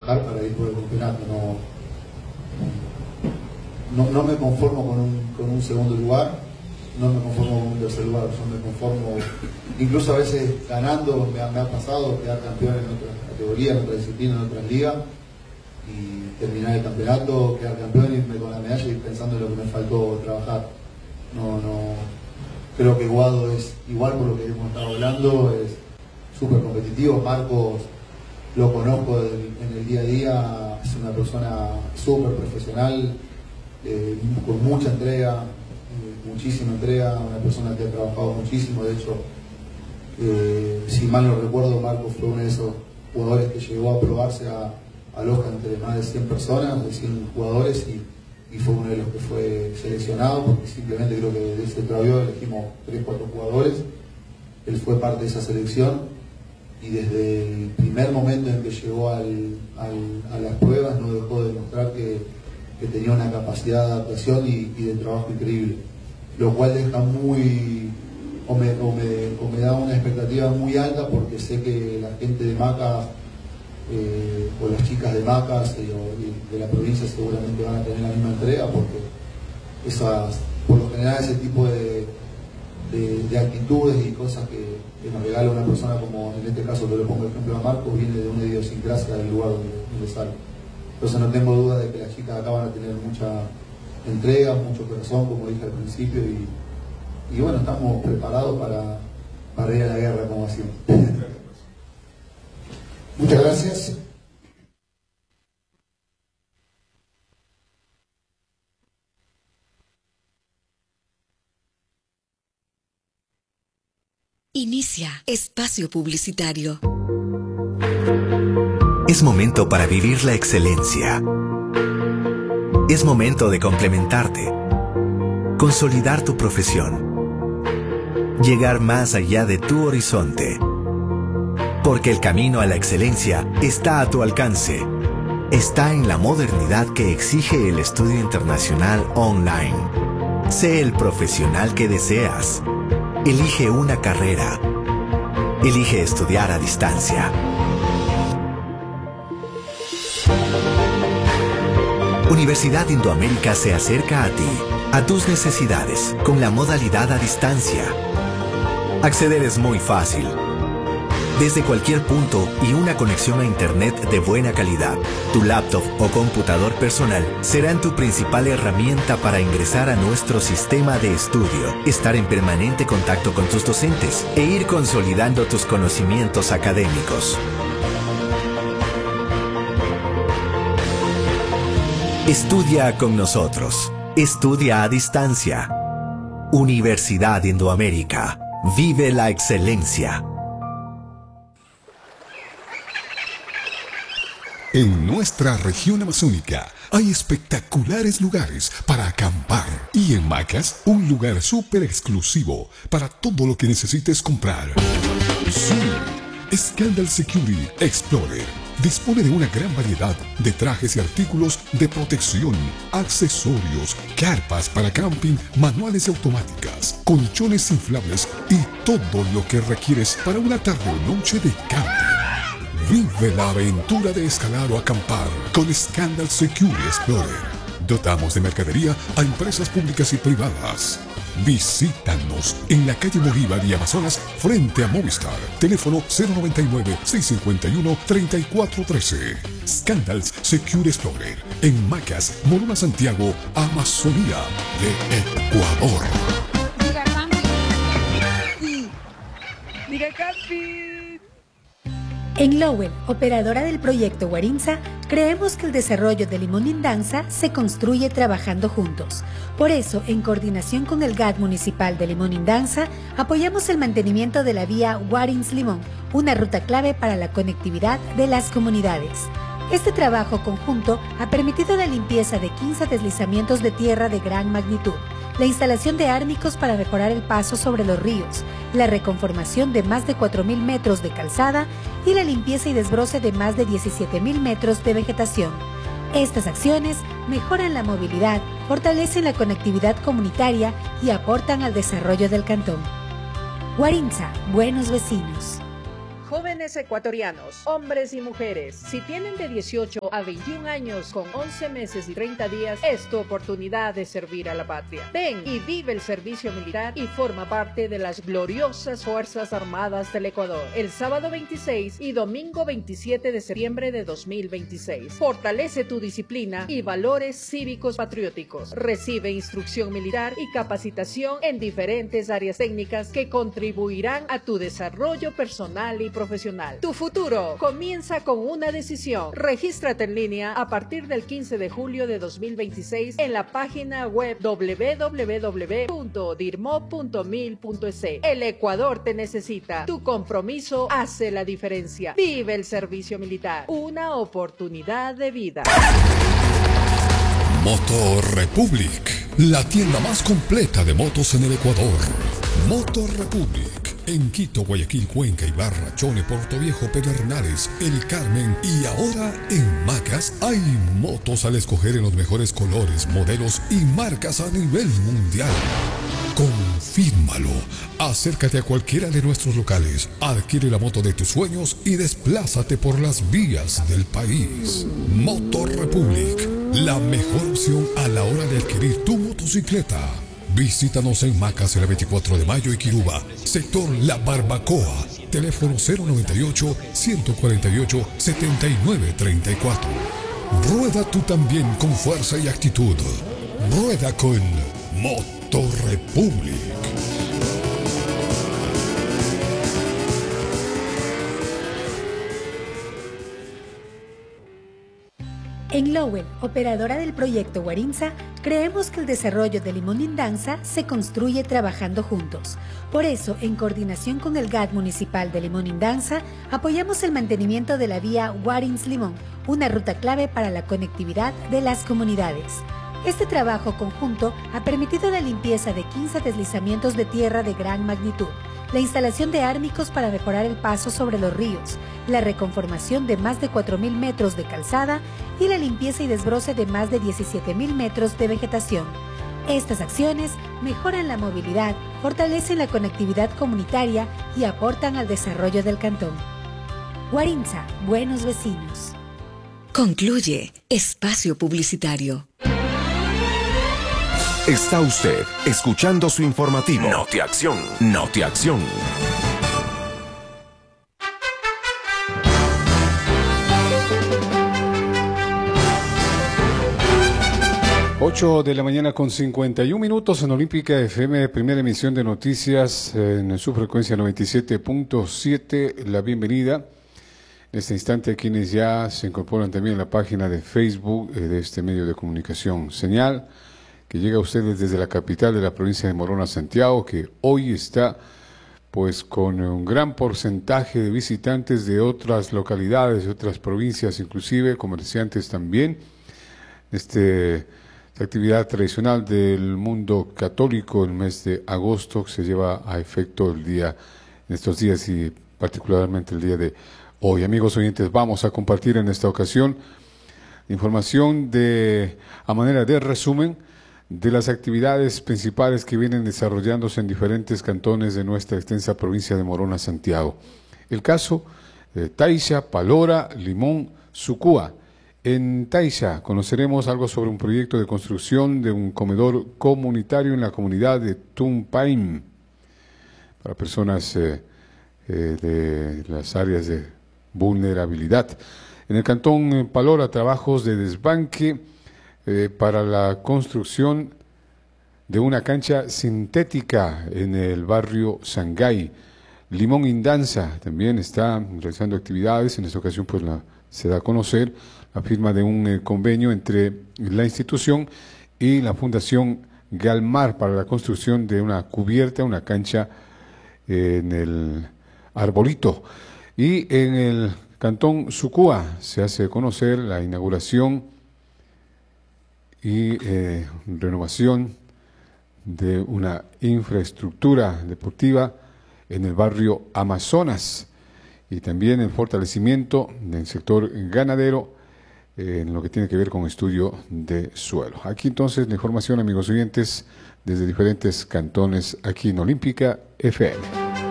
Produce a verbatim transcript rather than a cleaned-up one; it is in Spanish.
trabajar para ir por el campeonato. No, no, no me conformo con un, con un segundo lugar, no me conformo con un tercer lugar, yo me conformo, incluso a veces ganando, me ha, me ha pasado quedar campeón en otras categorías, en otras disciplinas, en otras ligas, y terminar el campeonato, quedar campeón y irme con la medalla y pensando en lo que me faltó trabajar. No, no, creo que Guado es igual por lo que hemos estado hablando, es súper competitivo. Marcos lo conozco en el día a día, es una persona súper profesional, eh, con mucha entrega, eh, muchísima entrega, una persona que ha trabajado muchísimo. De hecho, eh, si mal no recuerdo, Marcos fue uno de esos jugadores que llegó a probarse a, a Loja entre más de cien personas, de cien jugadores, y, y fue uno de los que fue seleccionado, porque simplemente creo que de ese travio elegimos tres cuatro jugadores. Él fue parte de esa selección y desde el primer momento en que llegó al, al, a las pruebas no dejó de demostrar que, que tenía una capacidad de adaptación y, y de trabajo increíble, lo cual deja muy, o me, o, me, o me da una expectativa muy alta, porque sé que la gente de Maca eh, o las chicas de Macas eh, o de la provincia seguramente van a tener la misma entrega, porque esas, por lo general ese tipo de, de, de actitudes y cosas que, que nos regala una persona, como en este caso te lo pongo el ejemplo a Marcos, viene de una idiosincrasia del lugar donde, donde sale. Entonces no tengo duda de que las chicas acá van a tener mucha entrega, mucho corazón, como dije al principio, y, y bueno, estamos preparados para, para ir a la guerra como siempre. Muchas gracias. Inicia espacio publicitario. Es momento para vivir la excelencia. Es momento de complementarte, consolidar tu profesión, llegar más allá de tu horizonte. Porque el camino a la excelencia está a tu alcance. Está en la modernidad que exige el estudio internacional online. Sé el profesional que deseas. Elige una carrera. Elige estudiar a distancia. Universidad Indoamérica se acerca a ti, a tus necesidades, con la modalidad a distancia. Acceder es muy fácil. Desde cualquier punto y una conexión a internet de buena calidad, tu laptop o computador personal serán tu principal herramienta para ingresar a nuestro sistema de estudio, estar en permanente contacto con tus docentes e ir consolidando tus conocimientos académicos. Estudia con nosotros. Estudia a distancia. Universidad Indoamérica. Vive la excelencia. En nuestra región amazónica hay espectaculares lugares para acampar y en Macas un lugar súper exclusivo para todo lo que necesites comprar. Sí, Scandal Security Explorer dispone de una gran variedad de trajes y artículos de protección, accesorios, carpas para camping, manuales y automáticas, colchones inflables y todo lo que requieres para una tarde o noche de camping. Vive la aventura de escalar o acampar con Scandal Security Explorer. Dotamos de mercadería a empresas públicas y privadas. Visítanos en la calle Bolívar y Amazonas frente a Movistar. Teléfono cero noventa y nueve, seiscientos cincuenta y uno, treinta y cuatro trece. Scandals Security Explorer en Macas, Morona, Santiago, Amazonía de Ecuador. Diga camping. Sí. Diga camping. En Lowell, operadora del proyecto Guarinza, creemos que el desarrollo de Limonindanza se construye trabajando juntos. Por eso, en coordinación con el G A T municipal de Limonindanza, apoyamos el mantenimiento de la vía Guarins-Limón, una ruta clave para la conectividad de las comunidades. Este trabajo conjunto ha permitido la limpieza de quince deslizamientos de tierra de gran magnitud, la instalación de árnicos para mejorar el paso sobre los ríos, la reconformación de más de cuatro mil metros de calzada y la limpieza y desbroce de más de diecisiete mil metros de vegetación. Estas acciones mejoran la movilidad, fortalecen la conectividad comunitaria y aportan al desarrollo del cantón. Guarinza, buenos vecinos. Jóvenes jóvenes ecuatorianos, hombres y mujeres. Si tienen de dieciocho a veintiún años con once meses y treinta días, es tu oportunidad de servir a la patria. Ven y vive el servicio militar y forma parte de las gloriosas Fuerzas Armadas del Ecuador. El sábado veintiséis y domingo veintisiete de septiembre de dos mil veintiséis. Fortalece tu disciplina y valores cívicos patrióticos. Recibe instrucción militar y capacitación en diferentes áreas técnicas que contribuirán a tu desarrollo personal y profesional. Tu futuro comienza con una decisión. Regístrate en línea a partir del quince de julio de dos mil veintiséis en la página web doble u doble u doble u punto dirmo punto mil punto es. El Ecuador te necesita. Tu compromiso hace la diferencia. Vive el servicio militar. Una oportunidad de vida. Moto Republic, la tienda más completa de motos en el Ecuador. Moto Republic, en Quito, Guayaquil, Cuenca, Ibarra, Chone, Puerto Viejo, Pedernales, El Carmen y ahora en Macas hay motos al escoger en los mejores colores, modelos y marcas a nivel mundial. Confírmalo. Acércate a cualquiera de nuestros locales, adquiere la moto de tus sueños y desplázate por las vías del país. Moto Republic, la mejor opción a la hora de adquirir tu motocicleta. Visítanos en Macas el veinticuatro de mayo y Quiruba, sector La Barbacoa. Teléfono cero noventa y ocho, ciento cuarenta y ocho, setenta y nueve treinta y cuatro. Rueda tú también con fuerza y actitud. Rueda con Moto Republic. En Lowell, operadora del proyecto Guarinza, creemos que el desarrollo de Limonindamsa se construye trabajando juntos. Por eso, en coordinación con el G A T municipal de Limonindamsa, apoyamos el mantenimiento de la vía Guarins-Limón, una ruta clave para la conectividad de las comunidades. Este trabajo conjunto ha permitido la limpieza de quince deslizamientos de tierra de gran magnitud, la instalación de ármicos para mejorar el paso sobre los ríos, la reconformación de más de cuatro mil metros de calzada y la limpieza y desbroce de más de diecisiete mil metros de vegetación. Estas acciones mejoran la movilidad, fortalecen la conectividad comunitaria y aportan al desarrollo del cantón. Guarinza, buenos vecinos. Concluye Espacio Publicitario. Está usted escuchando su informativo Notiacción. Notiacción. ocho de la mañana con cincuenta y un minutos en Olímpica F M, primera emisión de noticias en su frecuencia noventa y siete punto siete. La bienvenida en este instante a quienes ya se incorporan también a la página de Facebook de este medio de comunicación. Señal que llega a ustedes desde la capital de la provincia de Morona, Santiago, que hoy está pues con un gran porcentaje de visitantes de otras localidades, de otras provincias, inclusive comerciantes también. Este, esta actividad tradicional del mundo católico, el mes de agosto, que se lleva a efecto el día, en estos días y particularmente el día de hoy. Amigos oyentes, vamos a compartir en esta ocasión información de, a manera de resumen, de las actividades principales que vienen desarrollándose en diferentes cantones de nuestra extensa provincia de Morona, Santiago. El caso de Taisha, Palora, Limón, Sucúa. En Taisha conoceremos algo sobre un proyecto de construcción de un comedor comunitario en la comunidad de Tumpaim para personas eh, eh, de las áreas de vulnerabilidad. En el cantón Palora, trabajos de desbanque Eh, para la construcción de una cancha sintética en el barrio Sangay. Limonindamsa también está realizando actividades. En esta ocasión pues la, se da a conocer la firma de un eh, convenio entre la institución y la Fundación Galmar para la construcción de una cubierta, una cancha eh, en el Arbolito. Y en el cantón Sucúa se hace conocer la inauguración y eh, renovación de una infraestructura deportiva en el barrio Amazonas y también el fortalecimiento del sector ganadero eh, en lo que tiene que ver con estudio de suelo. Aquí entonces la información, amigos oyentes, desde diferentes cantones aquí en Olímpica F M.